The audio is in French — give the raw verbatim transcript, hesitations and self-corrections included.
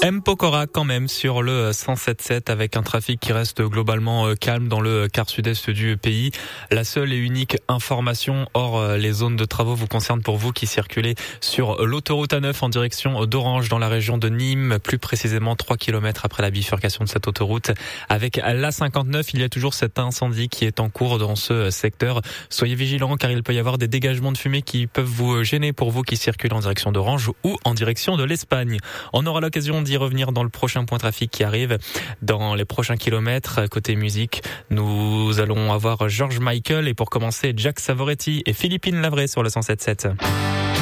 M. Pokora quand même sur le cent sept sept avec un trafic qui reste globalement calme dans le quart sud-est du pays. La seule et unique information hors les zones de travaux vous concerne pour vous qui circulez sur l'autoroute A neuf en direction d'Orange dans la région de Nîmes, plus précisément trois kilomètres après la bifurcation de cette autoroute. Avec l'A cinquante-neuf, il y a toujours cet incendie qui est en cours dans ce secteur. Soyez vigilants car il peut y avoir des dégagements de fumée qui peuvent vous gêner pour vous qui circulez en direction d'Orange ou en direction de l'Espagne. On aura l'occasion d'y revenir dans le prochain point trafic qui arrive dans les prochains kilomètres. Côté musique, nous allons avoir George Michael et pour commencer Jack Savoretti et Philippine Lavray sur le cent sept sept.